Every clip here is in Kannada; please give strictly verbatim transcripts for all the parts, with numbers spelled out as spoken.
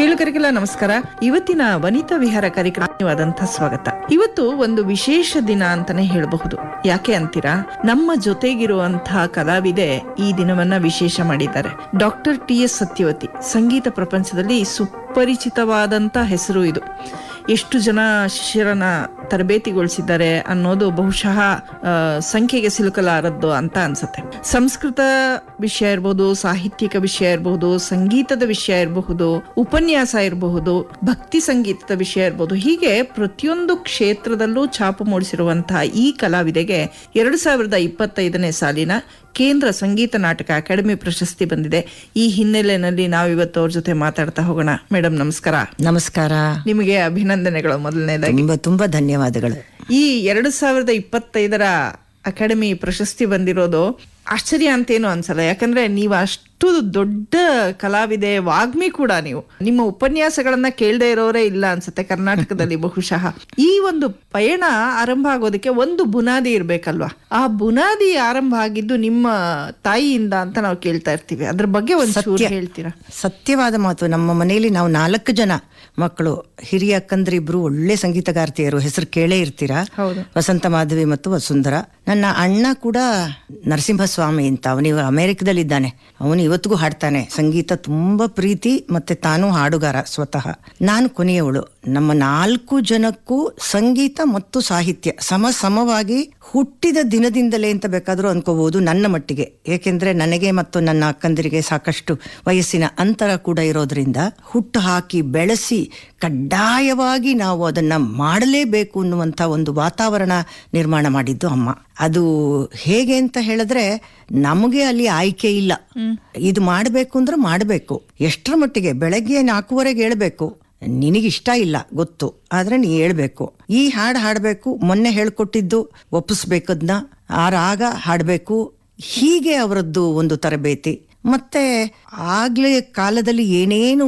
ಕೇಳುಗರಿಗೆಲ್ಲ ನಮಸ್ಕಾರ. ಇವತ್ತಿನ ವನಿತಾ ವಿಹಾರ ಕಾರ್ಯಕ್ರಮವಾದಂತಹ ಸ್ವಾಗತ. ಇವತ್ತು ಒಂದು ವಿಶೇಷ ದಿನ ಅಂತಾನೆ ಹೇಳಬಹುದು. ಯಾಕೆ ಅಂತೀರಾ? ನಮ್ಮ ಜೊತೆಗಿರುವಂತಹ ಕಲಾವಿದೆ ಈ ದಿನವನ್ನ ವಿಶೇಷ ಮಾಡಿದ್ದಾರೆ. Doctor T S Satyavati. ಸಂಗೀತ ಪ್ರಪಂಚದಲ್ಲಿ ಸುಪರಿಚಿತವಾದಂತ ಹೆಸರು ಇದು. ಎಷ್ಟು ಜನ ಶಿಷ್ಯರನ್ನ ತರಬೇತಿಗೊಳಿಸಿದ್ದಾರೆ ಅನ್ನೋದು ಬಹುಶಃ ಸಂಖ್ಯೆಗೆ ಸಿಲುಕಲಾರದ್ದು ಅಂತ ಅನ್ಸುತ್ತೆ. ಸಂಸ್ಕೃತ ವಿಷಯ ಇರಬಹುದು, ಸಾಹಿತ್ಯಿಕ ವಿಷಯ ಇರಬಹುದು, ಸಂಗೀತದ ವಿಷಯ ಇರಬಹುದು, ಉಪನ್ಯಾಸ ಇರಬಹುದು, ಭಕ್ತಿ ಸಂಗೀತದ ವಿಷಯ ಇರಬಹುದು, ಹೀಗೆ ಪ್ರತಿಯೊಂದು ಕ್ಷೇತ್ರದಲ್ಲೂ ಛಾಪು ಮೂಡಿಸಿರುವಂತಹ ಈ ಕಲಾವಿದೆಗೆ ಎರಡು ಸಾವಿರದ ಇಪ್ಪತ್ತೈದನೇ ಸಾಲಿನ ಕೇಂದ್ರ ಸಂಗೀತ ನಾಟಕ ಅಕಾಡೆಮಿ ಪ್ರಶಸ್ತಿ ಬಂದಿದೆ. ಈ ಹಿನ್ನೆಲೆಯಲ್ಲಿ ನಾವಿವತ್ತು ಅವ್ರ ಜೊತೆ ಮಾತಾಡ್ತಾ ಹೋಗೋಣ. ಮೇಡಮ್ ನಮಸ್ಕಾರ. ನಮಸ್ಕಾರ. ನಿಮಗೆ ಅಭಿನಂದನೆಗಳು. ಮೊದಲನೇದಾಗಿ ತುಂಬಾ ತುಂಬಾ ಧನ್ಯವಾದಗಳು. ಈ ಎರಡು ಸಾವಿರದ ಇಪ್ಪತ್ತೈದರ ಅಕಾಡೆಮಿ ಪ್ರಶಸ್ತಿ ಬಂದಿರೋದು ಆಶ್ಚರ್ಯ ಅಂತೇನು ಅನ್ಸಲ್ಲ. ಯಾಕಂದ್ರೆ ನೀವು ಅಷ್ಟು ದೊಡ್ಡ ಕಲಾವಿದೆ, ವಾಗ್ಮಿ ಕೂಡ. ನೀವು ನಿಮ್ಮ ಉಪನ್ಯಾಸಗಳನ್ನ ಕೇಳದೆ ಇರೋರೇ ಇಲ್ಲ ಅನ್ಸುತ್ತೆ ಕರ್ನಾಟಕದಲ್ಲಿ ಬಹುಶಃ. ಈ ಒಂದು ಪಯಣ ಆರಂಭ ಆಗೋದಕ್ಕೆ ಒಂದು ಬುನಾದಿ ಇರ್ಬೇಕಲ್ವಾ? ಆ ಬುನಾದಿ ಆರಂಭ ಆಗಿದ್ದು ನಿಮ್ಮ ತಾಯಿಯಿಂದ ಅಂತ ನಾವು ಕೇಳ್ತಾ ಇರ್ತೀವಿ. ಅದ್ರ ಬಗ್ಗೆ ಒಂದು ಹೇಳ್ತೀರಾ? ಸತ್ಯವಾದ ಮಾತು. ನಮ್ಮ ಮನೆಯಲ್ಲಿ ನಾವು ನಾಲ್ಕು ಜನ ಮಕ್ಕಳು. ಹಿರಿಯ ಅಕ್ಕಂದ್ರಿಬ್ರು ಒಳ್ಳೆ ಸಂಗೀತಗಾರ್ತಿಯರು, ಹೆಸರು ಕೇಳೇ ಇರ್ತೀರಾ. ವಸಂತ ಮಾಧವಿ ಮತ್ತು ವಸುಂಧರ. ನನ್ನ ಅಣ್ಣ ಕೂಡ ನರಸಿಂಹಸ್ವಾಮಿ ಅಂತ, ಅವನಿವ ಅಮೆರಿಕದಲ್ಲಿದ್ದಾನೆ. ಅವನು ಇವತ್ತಿಗೂ ಹಾಡ್ತಾನೆ. ಸಂಗೀತ ತುಂಬಾ ಪ್ರೀತಿ, ಮತ್ತೆ ತಾನು ಹಾಡುಗಾರ ಸ್ವತಃ. ನಾನು ಕೊನೆಯವಳು. ನಮ್ಮ ನಾಲ್ಕು ಜನಕ್ಕೂ ಸಂಗೀತ ಮತ್ತು ಸಾಹಿತ್ಯ ಸಮ ಸಮವಾಗಿ ಹುಟ್ಟಿದ ದಿನದಿಂದಲೇ ಅಂತ ಬೇಕಾದ್ರೂ ಅನ್ಕೋಬಹುದು ನನ್ನ ಮಟ್ಟಿಗೆ. ಏಕೆಂದ್ರೆ ನನಗೆ ಮತ್ತು ನನ್ನ ಅಕ್ಕಂದಿರಿಗೆ ಸಾಕಷ್ಟು ವಯಸ್ಸಿನ ಅಂತರ ಕೂಡ ಇರೋದ್ರಿಂದ ಹುಟ್ಟು ಹಾಕಿ ಬೆಳೆಸಿ ಕಡ್ಡಾಯವಾಗಿ ನಾವು ಅದನ್ನ ಮಾಡಲೇಬೇಕು ಅನ್ನುವಂಥ ಒಂದು ವಾತಾವರಣ ನಿರ್ಮಾಣ ಮಾಡಿದ್ದು ಅಮ್ಮ. ಅದು ಹೇಗೆ ಅಂತ ಹೇಳಿದ್ರೆ, ನಮಗೆ ಅಲ್ಲಿ ಆಯ್ಕೆ ಇಲ್ಲ. ಇದು ಮಾಡಬೇಕು ಅಂದ್ರೆ ಮಾಡಬೇಕು. ಎಷ್ಟರ ಮಟ್ಟಿಗೆ? ಬೆಳಗ್ಗೆ ನಾಲ್ಕೂವರೆಗೆ ಹೇಳ್ಬೇಕು. ನಿನಗಿಷ್ಟ ಇಲ್ಲ ಗೊತ್ತು, ಆದ್ರೆ ನೀ ಹೇಳ್ಬೇಕು. ಈ ಹಾಡು ಹಾಡ್ಬೇಕು, ಮೊನ್ನೆ ಹೇಳ್ಕೊಟ್ಟಿದ್ದು ಒಪ್ಪಿಸ್ಬೇಕದ್ನ, ಆ ರಾಗ ಹಾಡ್ಬೇಕು. ಹೀಗೆ ಅವರದ್ದು ಒಂದು ತರಬೇತಿ. ಮತ್ತೆ ಆಗ್ಲೇ ಕಾಲದಲ್ಲಿ ಏನೇನು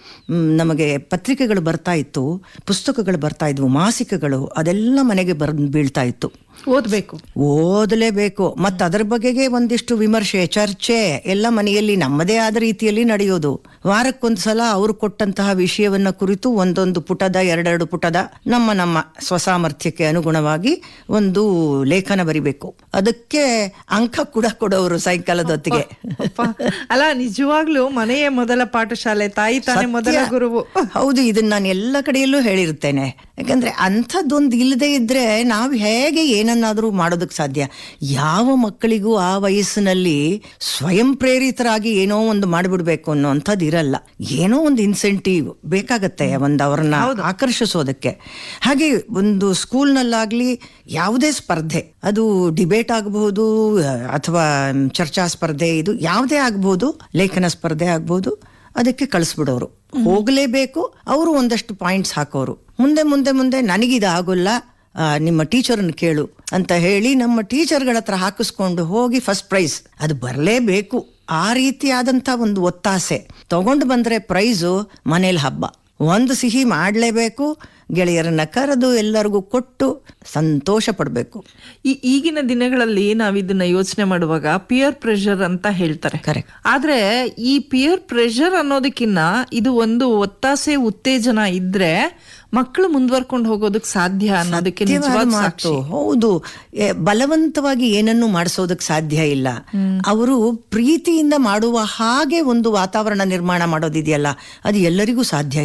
ನಮಗೆ ಪತ್ರಿಕೆಗಳು ಬರ್ತಾ ಇತ್ತು, ಪುಸ್ತಕಗಳು ಬರ್ತಾ ಇದ್ವು, ಮಾಸಿಕಗಳು, ಅದೆಲ್ಲ ಮನೆಗೆ ಬರ್ ಬೀಳ್ತಾ ಇತ್ತು. ಓದ್ಬೇಕು, ಓದಲೇಬೇಕು. ಮತ್ತೆ ಅದರ ಬಗೆಗೆ ಒಂದಿಷ್ಟು ವಿಮರ್ಶೆ, ಚರ್ಚೆ ಎಲ್ಲ ಮನೆಯಲ್ಲಿ ನಮ್ಮದೇ ಆದ ರೀತಿಯಲ್ಲಿ ನಡೆಯೋದು. ವಾರಕ್ಕೊಂದ್ಸಲ ಅವರು ಕೊಟ್ಟಂತಹ ವಿಷಯವನ್ನ ಕುರಿತು ಒಂದೊಂದು ಪುಟದ ಎರಡೆರಡು ಪುಟದ ನಮ್ಮ ನಮ್ಮ ಸ್ವಸಾಮರ್ಥ್ಯಕ್ಕೆ ಅನುಗುಣವಾಗಿ ಒಂದು ಲೇಖನ ಬರಿಬೇಕು. ಅದಕ್ಕೆ ಅಂಕ ಕೂಡ ಕೊಡೋರು ಸಾಯಂಕಾಲದ ಹೊತ್ತಿಗೆ. ಅಲ್ಲ, ನಿಜವಾಗ್ಲೂ ಮನೆಯೇ ಮೊದಲ ಪಾಠಶಾಲೆ, ತಾಯಿ ತಾನೇ ಮೊದಲ ಗುರುವು. ಹೌದು, ಇದನ್ನ ನಾನು ಎಲ್ಲ ಕಡೆಯಲ್ಲೂ ಹೇಳಿರುತ್ತೇನೆ. ಯಾಕಂದ್ರೆ ಅಂಥದ್ದೊಂದು ಇಲ್ಲದೆ ಇದ್ರೆ ನಾವು ಹೇಗೆ ಏನನ್ನಾದ್ರೂ ಮಾಡೋದಕ್ಕೆ ಸಾಧ್ಯ? ಯಾವ ಮಕ್ಕಳಿಗೂ ಆ ವಯಸ್ಸಿನಲ್ಲಿ ಸ್ವಯಂ ಪ್ರೇರಿತರಾಗಿ ಏನೋ ಒಂದು ಮಾಡಿಬಿಡ್ಬೇಕು ಅನ್ನೋ ಅಂಥದ್ದು ಇರಲ್ಲ. ಏನೋ ಒಂದು ಇನ್ಸೆಂಟಿವ್ ಬೇಕಾಗತ್ತೆ ಒಂದು ಅವ್ರನ್ನ ಆಕರ್ಷಿಸೋದಕ್ಕೆ. ಹಾಗೆ ಒಂದು ಸ್ಕೂಲ್ನಲ್ಲಾಗ್ಲಿ ಯಾವುದೇ ಸ್ಪರ್ಧೆ, ಅದು ಡಿಬೇಟ್ ಆಗಬಹುದು ಅಥವಾ ಚರ್ಚಾ ಸ್ಪರ್ಧೆ, ಇದು ಯಾವುದೇ ಆಗ್ಬಹುದು, ಲೇಖನ ಸ್ಪರ್ಧೆ ಆಗ್ಬಹುದು, ಅದಕ್ಕೆ ಕಳಿಸ್ಬಿಡೋರು. ಹೋಗಲೇಬೇಕು. ಅವರು ಒಂದಷ್ಟು ಪಾಯಿಂಟ್ಸ್ ಹಾಕೋರು. ಮುಂದೆ ಮುಂದೆ ಮುಂದೆ ನನಗಿದು ಆಗೋಲ್ಲ, ನಿಮ್ಮ ಟೀಚರ್ನ ಕೇಳು ಅಂತ ಹೇಳಿ ನಮ್ಮ ಟೀಚರ್ಗಳ ಹತ್ರ ಹಾಕಿಸ್ಕೊಂಡು ಹೋಗಿ ಫಸ್ಟ್ ಪ್ರೈಸ್ ಅದು ಬರಲೇಬೇಕು. ಆ ರೀತಿಯಾದಂತ ಒಂದು ಒತ್ತಾಸೆ ತಗೊಂಡು ಬಂದ್ರೆ ಪ್ರೈಸು ಮನೇಲಿ ಹಬ್ಬ. ಒಂದು ಸಿಹಿ ಮಾಡಲೇಬೇಕು, ಗೆಳೆಯರನ್ನ ಕರೆದು ಎಲ್ಲರಿಗೂ ಕೊಟ್ಟು ಸಂತೋಷ ಪಡ್ಬೇಕು. ಈ ಈಗಿನ ದಿನಗಳಲ್ಲಿ ನಾವ್ ಇದನ್ನ ಯೋಚನೆ ಮಾಡುವಾಗ ಪಿಯರ್ ಪ್ರೆಷರ್ ಅಂತ ಹೇಳ್ತಾರೆ. ಕರೆಕ್ಟ್. ಆದ್ರೆ ಈ ಪಿಯರ್ ಪ್ರೆಷರ್ ಅನ್ನೋದಕ್ಕಿನ್ನ ಇದು ಒಂದು ಒತ್ತಾಸೆ, ಉತ್ತೇಜನ ಇದ್ರೆ ಮಕ್ಕಳು ಮುಂದುವರ್ಕೊಂಡು ಹೋಗೋದಕ್ಕೆ ಸಾಧ್ಯ ಅನ್ನೋದಕ್ಕೆ ನಿಜವಾದ ಸಾಕ್ಷಿ. ಹೌದು, ಬಲವಂತವಾಗಿ ಏನನ್ನು ಮಾಡಿಸೋದಕ್ಕೆ ಸಾಧ್ಯ ಇಲ್ಲ. ಅವರು ಪ್ರೀತಿಯಿಂದ ಮಾಡುವ ಹಾಗೆ ಒಂದು ವಾತಾವರಣ ನಿರ್ಮಾಣ ಮಾಡೋದಿದೆಯಲ್ಲ, ಅದು ಎಲ್ಲರಿಗೂ ಸಾಧ್ಯ